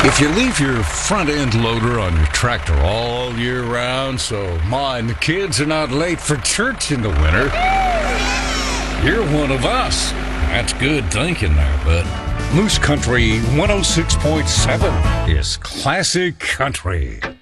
If you leave your front end loader on your tractor all year round, so Ma and the kids are not late for church in the winter, you're one of us. That's good thinking there, bud. Moose Country 106.7 is classic country.